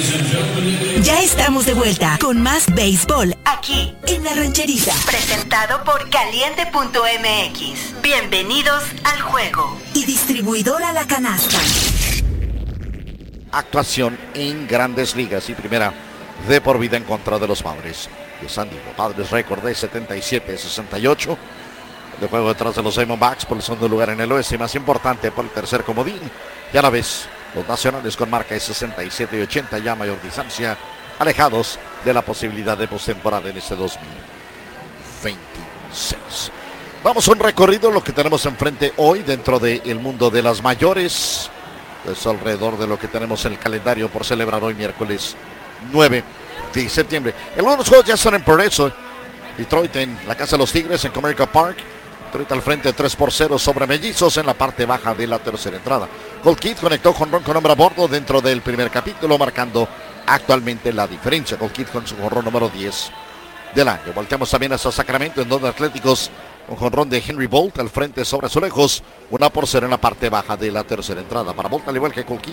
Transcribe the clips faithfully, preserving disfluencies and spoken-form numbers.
Ya estamos de vuelta con más béisbol aquí en La Rancherita. Presentado por Caliente punto M X. Bienvenidos al juego. Y distribuidora La Canasta. Actuación en Grandes Ligas y primera de por vida en contra de los Padres de San Diego. Padres récord de setenta y siete a sesenta y ocho. De juego detrás de los Diamondbacks por el segundo lugar en el oeste, más importante por el tercer comodín. Y a la vez los Nacionales con marca de sesenta y siete y ochenta, ya mayor distancia, alejados de la posibilidad de postemporada en este dos mil veintiséis. Vamos a un recorrido, lo que tenemos enfrente hoy dentro del mundo de las mayores. Es alrededor de lo que tenemos en el calendario por celebrar hoy miércoles nueve de septiembre. Algunos juegos ya están en progreso. Detroit en la casa de los Tigres en Comerica Park. Detroit al frente tres por cero sobre Mellizos en la parte baja de la tercera entrada. Colt Keith conectó jonrón con hombre a bordo dentro del primer capítulo, marcando actualmente la diferencia. Colt Keith con su jonrón número diez del año. Volteamos también hasta Sacramento, en donde Atléticos un jonrón de Henry Bolt al frente sobre Azulejos, una por cero en la parte baja de la tercera entrada. Para Bolt, al igual que Colt Keith,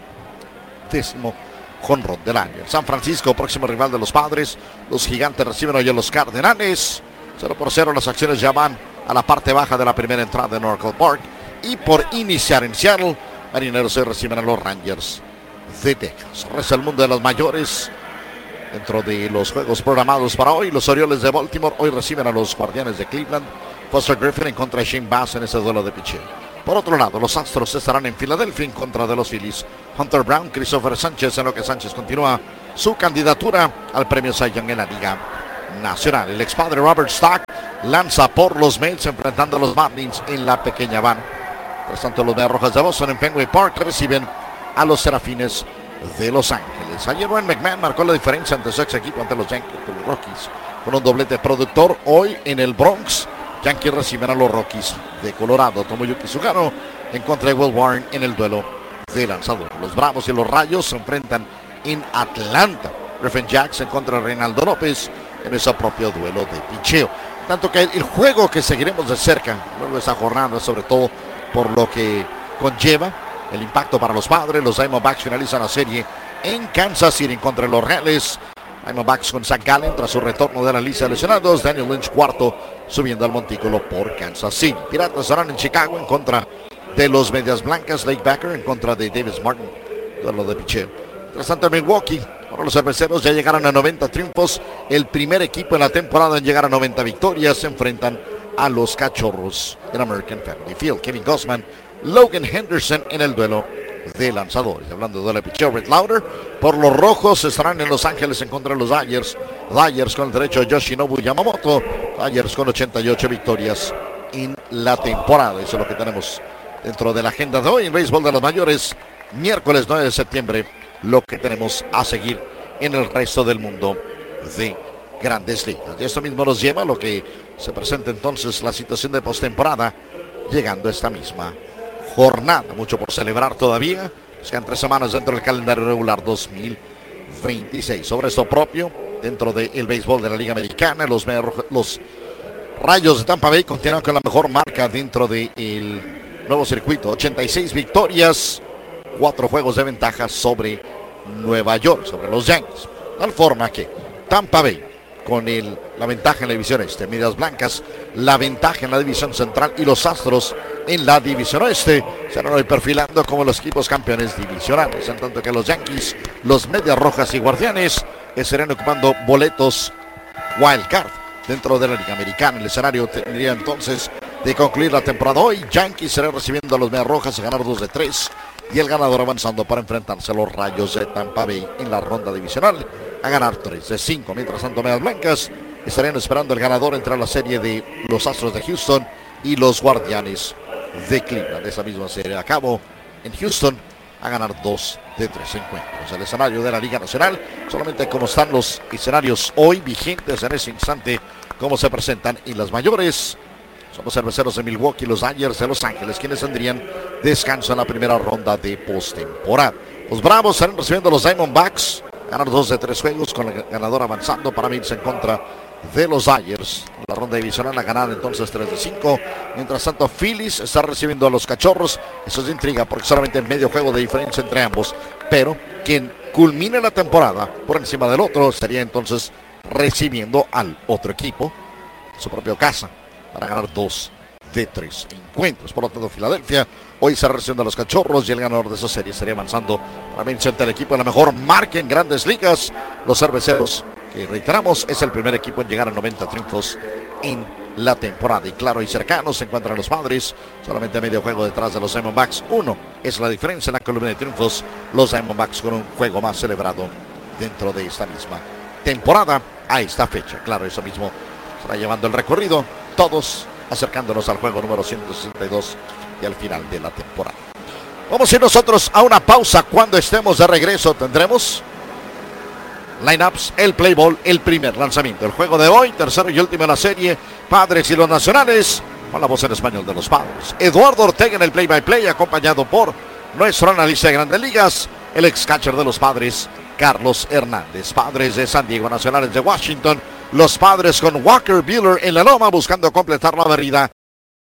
décimo jonrón del año. San Francisco, próximo rival de los Padres. Los Gigantes reciben hoy a los Cardenales. cero por cero, las acciones ya van a la parte baja de la primera entrada en Oracle Park. Y por iniciar en Seattle, Marineros hoy reciben a los Rangers de Texas. Resta el mundo de los mayores. Dentro de los juegos programados para hoy, los Orioles de Baltimore hoy reciben a los Guardianes de Cleveland. Foster Griffin en contra de Shane Bass en ese duelo de picheo. Por otro lado, los Astros estarán en Filadelfia en contra de los Phillies. Hunter Brown, Christopher Sánchez, en lo que Sánchez continúa su candidatura al premio Cy Young en la Liga Nacional. El expadre Robert Stock lanza por los Mets enfrentando a los Marlins en la pequeña van. Por tanto, los Medias Rojas de Boston en Fenway Park reciben a los Serafines de Los Ángeles. Ayer Ryan McMahon marcó la diferencia ante su ex equipo, ante los Yankees, los Rockies, con un doblete productor. Hoy en el Bronx, Yankees reciben a los Rockies de Colorado. Tomoyuki Sugano en contra de Will Warren en el duelo de lanzador. Los Bravos y los Rayos se enfrentan en Atlanta. Griffin Jackson contra Reinaldo López en ese propio duelo de picheo. Tanto que el juego que seguiremos de cerca luego de esa jornada, sobre todo por lo que conlleva el impacto para los Padres. Los Diamondbacks finalizan la serie en Kansas City en contra de los Reales. Diamondbacks con Zach Gallen tras su retorno de la lista de lesionados. Daniel Lynch cuarto subiendo al montículo por Kansas City. Piratas estarán en Chicago en contra de los Medias Blancas. Lake Backer en contra de Davis Martin, duelo de picheo. Tras tanto, Milwaukee, ahora los cerveceros ya llegaron a noventa triunfos. El primer equipo en la temporada en llegar a noventa victorias. Se enfrentan a los Cachorros en American Family Field. Kevin Gausman, Logan Henderson en el duelo de lanzadores. Hablando de duelo de picheo, Brett Lauder por los Rojos estarán en Los Ángeles en contra de los Dodgers. Dodgers con el derecho de Yoshinobu Yamamoto. Dodgers con ochenta y ocho victorias en la temporada. Eso es lo que tenemos dentro de la agenda de hoy en béisbol de los mayores. Miércoles nueve de septiembre, lo que tenemos a seguir en el resto del mundo de Grandes Ligas. Y esto mismo nos lleva a lo que se presenta entonces la situación de postemporada, llegando a esta misma jornada. Mucho por celebrar todavía. Es que en tres semanas dentro del calendario regular dos mil veintiséis. Sobre esto propio, dentro del béisbol de la Liga Americana, los, los Rayos de Tampa Bay continúan con la mejor marca dentro del nuevo circuito. ochenta y seis victorias, cuatro juegos de ventaja sobre Nueva York, sobre los Yankees. De tal forma que Tampa Bay con el, la ventaja en la división este, Medias Blancas la ventaja en la división central y los Astros en la división oeste se van hoy perfilando como los equipos campeones divisionales, en tanto que los Yankees, los Medias Rojas y Guardianes estarán ocupando boletos wild card dentro de la Liga Americana. El escenario tendría entonces de concluir la temporada hoy. Yankees serán recibiendo a los Medias Rojas a ganar dos de tres y el ganador avanzando para enfrentarse a los Rayos de Tampa Bay en la ronda divisional a ganar tres de cinco. Mientras tanto, Medias Blancas estarían esperando el ganador entre la serie de los Astros de Houston y los Guardianes de Cleveland. Esa misma serie a cabo en Houston a ganar dos de tres encuentros. El escenario de la Liga Nacional, solamente como están los escenarios hoy vigentes en ese instante, como se presentan en las mayores. Son los cerveceros de Milwaukee, los Dodgers de Los Ángeles, quienes tendrían descanso en la primera ronda de postemporada. Los Bravos estarán recibiendo a los Diamondbacks, ganar dos de tres juegos con el ganador avanzando para irse en contra de los Dodgers. La ronda divisional a ganar entonces tres de cinco. Mientras tanto, Phillies está recibiendo a los Cachorros. Eso es de intriga porque solamente medio juego de diferencia entre ambos. Pero quien culmine la temporada por encima del otro sería entonces recibiendo al otro equipo en su propia casa para ganar dos de tres encuentros. Por lo tanto, Filadelfia hoy se recibe a los Cachorros y el ganador de esa serie estaría avanzando para vencer el equipo de la mejor marca en Grandes Ligas, los Cerveceros, que reiteramos es el primer equipo en llegar a noventa triunfos en la temporada. Y claro y cercano se encuentran los Padres, solamente medio juego detrás de los Diamondbacks. Uno es la diferencia en la columna de triunfos, los Diamondbacks con un juego más celebrado dentro de esta misma temporada a esta fecha. Claro, eso mismo estará llevando el recorrido, todos acercándonos al juego número ciento sesenta y dos y al final de la temporada. Vamos a ir nosotros a una pausa. Cuando estemos de regreso tendremos lineups, el play ball, el primer lanzamiento. El juego de hoy, tercero y último en la serie, Padres y los Nacionales, con la voz en español de los Padres. Eduardo Ortega en el play by play, acompañado por nuestro analista de Grandes Ligas, el ex catcher de los Padres, Carlos Hernández. Padres de San Diego, Nacionales de Washington. Los Padres con Walker Buehler en la loma buscando completar la barrida